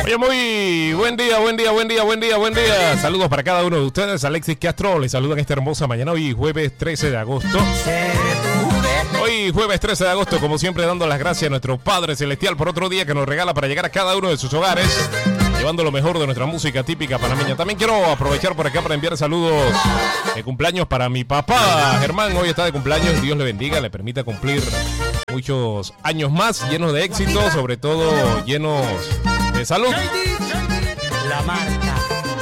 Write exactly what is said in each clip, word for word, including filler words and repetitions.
Oye, muy buen día, buen día, buen día, buen día, buen día. Saludos para cada uno de ustedes. Alexis Castro les saluda en esta hermosa mañana. Hoy jueves trece de agosto. Hoy jueves trece de agosto, como siempre, dando las gracias a nuestro Padre Celestial por otro día que nos regala para llegar a cada uno de sus hogares, llevando lo mejor de nuestra música típica panameña. También quiero aprovechar por acá para enviar saludos de cumpleaños para mi papá Germán. Hoy está de cumpleaños. Dios le bendiga, le permita cumplir muchos años más, llenos de éxito, sobre todo llenos de salud. La marca.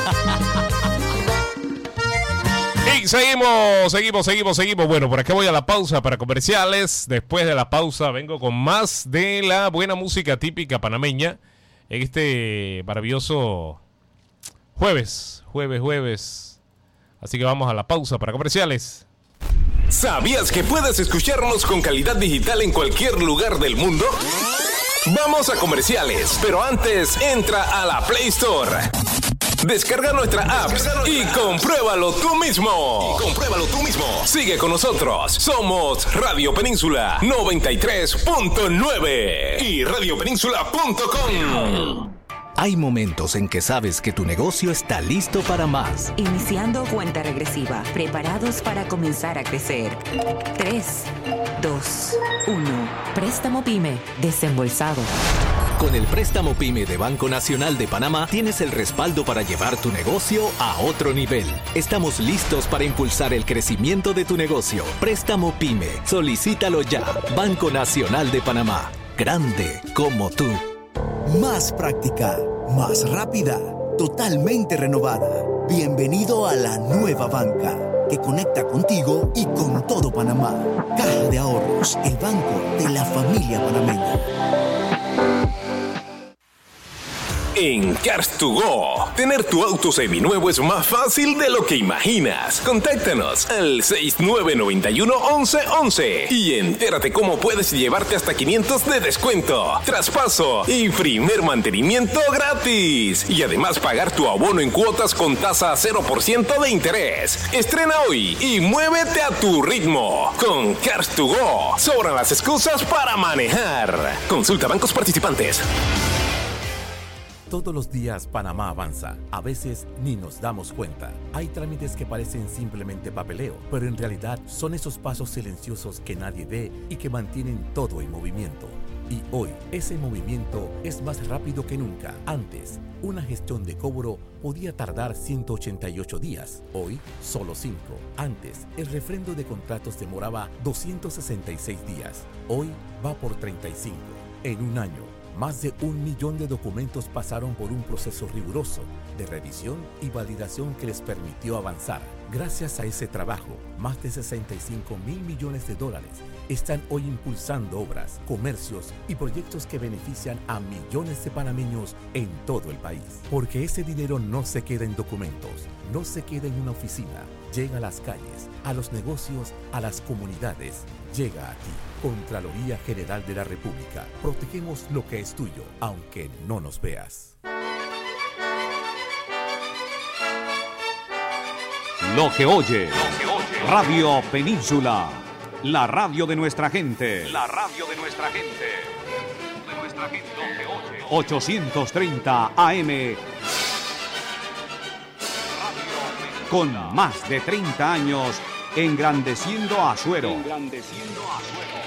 Y seguimos, seguimos, seguimos, seguimos. Bueno, por acá voy a la pausa para comerciales. Después de la pausa vengo con más de la buena música típica panameña en este maravilloso jueves, jueves, jueves. Así que vamos a la pausa para comerciales. ¿Sabías que puedes escucharnos con calidad digital en cualquier lugar del mundo? Vamos a comerciales, pero antes entra a la Play Store. Descarga nuestra app y compruébalo tú mismo. Y compruébalo tú mismo. Sigue con nosotros. Somos Radio Península noventa y tres punto nueve y radio península punto com. Hay momentos en que sabes que tu negocio está listo para más. Iniciando cuenta regresiva, preparados para comenzar a crecer. tres, dos, uno. Préstamo PYME desembolsado. Con el préstamo PYME de Banco Nacional de Panamá tienes el respaldo para llevar tu negocio a otro nivel. Estamos listos para impulsar el crecimiento de tu negocio. Préstamo PYME. Solicítalo ya. Banco Nacional de Panamá. Grande como tú. Más práctica, más rápida, totalmente renovada. Bienvenido a la nueva banca que conecta contigo y con todo Panamá. Caja de Ahorros, el banco de la familia panameña. En Cars to Go, tener tu auto seminuevo es más fácil de lo que imaginas. Contáctanos al seis nueve nueve uno, once once y entérate cómo puedes llevarte hasta quinientos de descuento, traspaso y primer mantenimiento gratis. Y además pagar tu abono en cuotas con tasa cero por ciento de interés. Estrena hoy y muévete a tu ritmo. Con Cars to Go, sobran las excusas para manejar. Consulta bancos participantes. Todos los días Panamá avanza, a veces ni nos damos cuenta. Hay trámites que parecen simplemente papeleo, pero en realidad son esos pasos silenciosos que nadie ve y que mantienen todo en movimiento. Y hoy, ese movimiento es más rápido que nunca. Antes, una gestión de cobro podía tardar ciento ochenta y ocho días, hoy solo cinco. Antes, el refrendo de contratos demoraba doscientos sesenta y seis días, hoy va por treinta y cinco. En un año, más de un millón de documentos pasaron por un proceso riguroso de revisión y validación que les permitió avanzar. Gracias a ese trabajo, más de sesenta y cinco mil millones de dólares están hoy impulsando obras, comercios y proyectos que benefician a millones de panameños en todo el país. Porque ese dinero no se queda en documentos, no se queda en una oficina, llega a las calles, a los negocios, a las comunidades, llega a ti. Contraloría General de la República. Protegemos lo que es tuyo, aunque no nos veas. Lo que oye, Radio Península, la radio de nuestra gente. La radio de nuestra gente. De nuestra gente. ochocientos treinta A M. Con más de treinta años engrandeciendo a Azuero. Engrandeciendo a Azuero.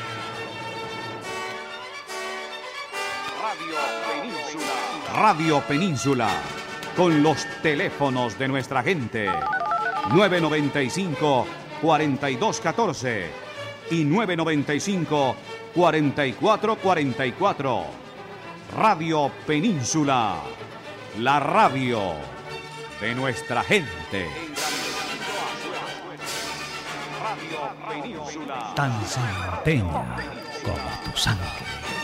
Radio Península. Radio Península. Con los teléfonos de nuestra gente. nueve noventa y cinco, cuarenta y dos catorce y nueve noventa y cinco, cuarenta y cuatro cuarenta y cuatro. Radio Península. La radio de nuestra gente. Tan centeña como tu sangre.